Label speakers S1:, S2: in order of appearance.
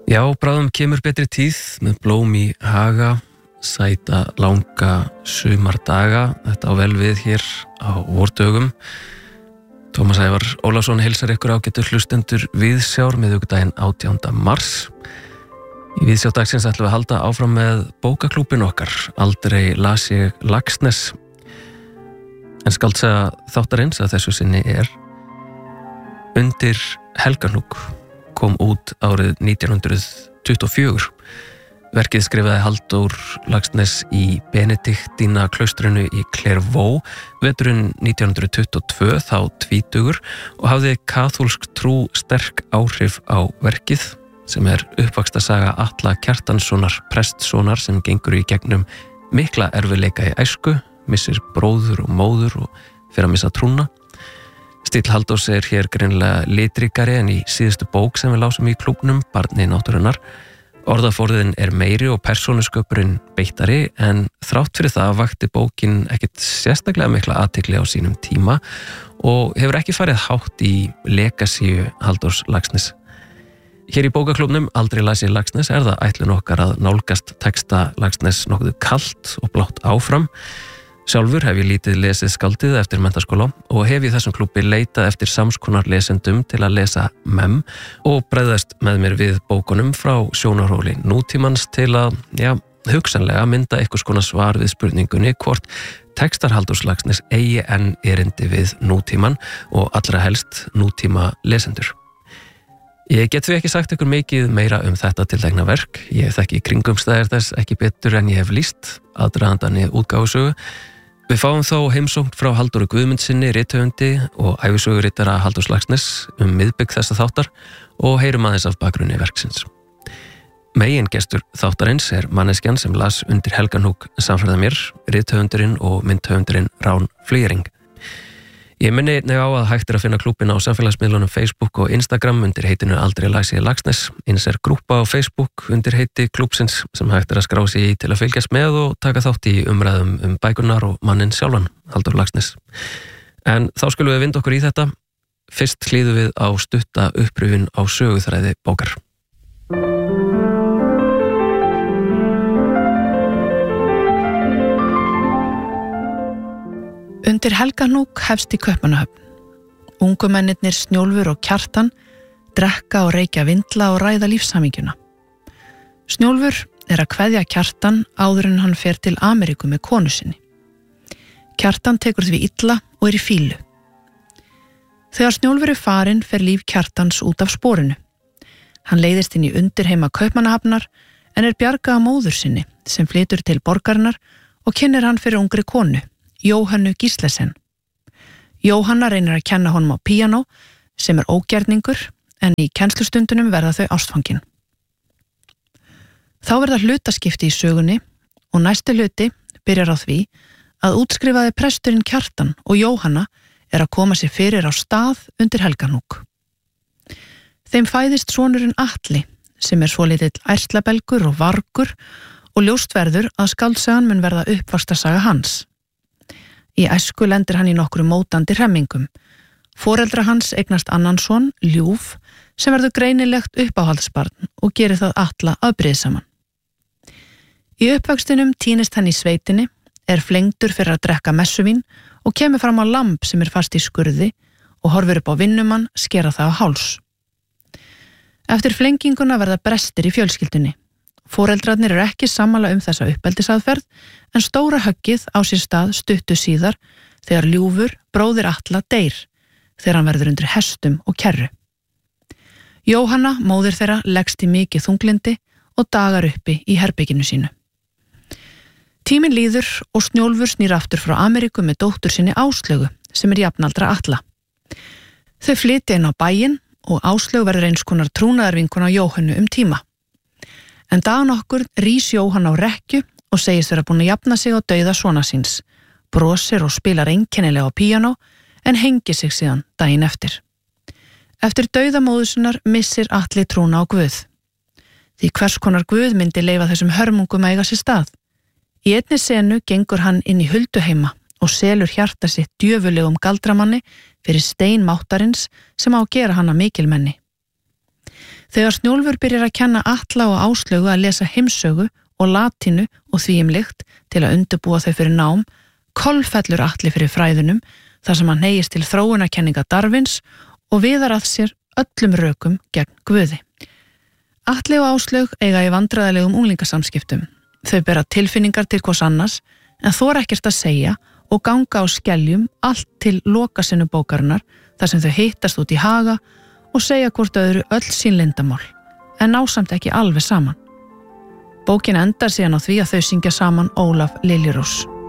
S1: Já, bráðum kemur betri tíð með blóm í haga, sæta langa sumardaga. Þetta á vel við hér á vordögum. Tómas Ævar Ólafsson heilsar ykkur ágætu hlustendur Viðsjár miðvikudaginn 18. mars. Í Viðsjá dagsins ætlum við að halda áfram með bókaklúbbin okkar. Aldrei las ég Laxness. En skáldsaga þáttarins að þessu sinni er Undir Helganúk. Kom út árið 1924. Verkið skrifaði Halldór Laxness í Benediktína klaustrinu í Clairvaux veturinn 1922, þá tvítugur, og hafði kaþólsk trú sterk áhrif á verkið, sem er uppvaxtarsaga Atla Kjartanssonar, prestssonar sem gengur í gegnum mikla erfiðleika í æsku, missir bróður og móður og fer að missa trúna. Stíll Halldórs er hér greinilega litrikari en í síðustu bók sem við lásum í klúbbnum, Barni náttúrunnar. Orðaforðin er meiri og persónusköpurinn beittari, en þrátt fyrir það vakti bókin ekkit sérstaklega mikla athygli á sínum tíma og hefur ekki farið hátt í legasíu Halldórs Laxness. Hér í bókaklúbbnum Aldrei las ég Laxness er það ætlun okkar að nálgast texta Laxness nokkuð kalt og blátt áfram. Sjálfur hef ég lítið lesið skáldið eftir menntaskóla og hef í þessum klúbbi leitað eftir samskonar lesendum til að lesa MEM og bregðast með mér við bókunum frá sjónarhóli nútímans til að, hugsanlega mynda einhvers konar svar við spurningunni hvort textar Halldórs Laxness eigi enn erindi við nútíman og allra helst nútíma lesendur. Ég get því ekki sagt ykkur mikið meira þetta tiltekna verk. Ég þekki kringumstæðir þess ekki betur en ég hef lýst aðdragandann í útgáfusögu. Við fáum þó heimsókn frá Halldóri Guðmundsinni, rithöfundi og ævisögurittara Halldórs Laxness miðbygg þessa þáttar og heyrum aðeins af bakgrunni verksins. Megingestur þáttarins er manneskjan sem las Undir Helganúk samferða mér, rithöfundurinn og myndhöfundurinn Rán Flýring. Ég minni einnig á að hægt að finna klúbbin á samfélagsmiðlunum Facebook og Instagram undir heitinu Aldrei las ég Laxness. Eins er grúppa á Facebook undir heiti klúbbsins sem hægt að skrá sig í til að fylgjast með og taka þátt í umræðum bækurnar og manninn sjálfan, Halldór Laxness. En þá skulum við vinda okkur í þetta. Fyrst hlýðum við á stutta upprifjun á söguþræði bókar.
S2: Undir Helganúk hefst í Kaupmannahöfn. Ungumennirnir Snjólfur og Kjartan drekka og reykja vindla og ræða lífshamingjuna. Snjólfur er að kveðja Kjartan áður en hann fer til Ameríku með konu sinni. Kjartan tekur því illa og er í fílu. Þegar Snjólfur er farinn fer líf Kjartans út af sporinu. Hann leiðist inn í undirheima Kaupmannahafnar en er bjargað af móður sinni sem flytur til borgarinnar og kynnir hann fyrir ungri konu, Jóhannu Gíslesen. Jóhanna reynir að kenna honum á píanó sem er ógerningur en í kennslustundunum verða þau ástfangin. Þá verða hlutaskipti í sögunni og næsti hluti byrjar á því að útskrifaði presturinn Kjartan og Jóhanna er að koma sér fyrir á stað undir Helganúk. Þeim fæðist sonurinn Atli sem er svolítill ærslabelgur og vargur og ljóst verður að skáldsagan mun verða uppvaxtarsaga hans. Í æsku lendir hann í nokkru mótandi hremmingum. Foreldra hans eignast annan son, Ljúf, sem verður greinilegt uppáhaldsbarn og gerir það Atla afbrýðisaman. Í uppvöxtinum týnist hann í sveitinni, er flengdur fyrir að drekka messuvín og kemur fram á lamb sem er fast í skurði og horfir upp á vinnumann skera það á háls. Eftir flenginguna verða brestir í fjölskyldunni. Foreldrarnir eru ekki sammála þessa uppeldisaðferð en stóra höggið á sér stað stuttu síðar þegar Ljúfur, bróðir Atla, deyr þegar hann verður undir hestum og kerru. Jóhanna, móðir þeirra, leggst í mikið þunglindi og dagar uppi í herberginu sínu. Tíminn líður og Snjólfur snýr aftur frá Ameríku með dóttur sinni Áslaugu sem er jafnaldra Atla. Þau flytja inn á bæinn og Áslaug verður eins konar trúnaðarvinkona Jóhannu tíma. En dag nokkur rís Jóhann á rekkju og segist vera búin að jafna sig á dauða sona síns, brosir og spilar einkennilega á píanó en hengi sig síðan daginn eftir. Eftir dauða móður sinnar missir Atli trúna á Guð. Því hvers konar Guð myndi leyfa þessum hörmungum að eiga sér stað. Í einni senu gengur hann inn í hulduheima og selur hjarta sitt djöfulegum galdramanni fyrir stein máttarins sem á að gera hann að mikilmenni. Þegar Snjólfur byrjar að kenna Atla og Áslaugu að lesa heimsögu og latínu og því líkt til að undirbúa þau fyrir nám, kolfellur Atli fyrir fræðunum þar sem hann hneigist til þróunarkenninga Darwins og viðar að sér öllum rökum gegn Guði. Atli og Áslaug eiga í vandræðalegum unglingasamskiptum. Þau bera tilfinningar til hvors annars en þora ekkert að segja og ganga á skeljum allt til lokasinu bókarinnar þar sem þau hittast út í Haga og segja hvort öðru öll sín leyndarmál, en ná samt ekki alveg saman. Bókin endar síðan á því að þau syngja saman Ólaf Liljurós.